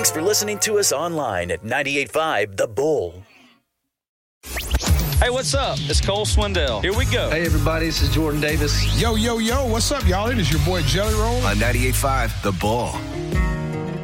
Thanks for listening to us online at 98.5 The Bull. Hey, what's up? It's Cole Swindell. Here we go. Hey, everybody. This is Jordan Davis. Yo. What's up, y'all? It is your boy Jelly Roll. On 98.5 The Bull.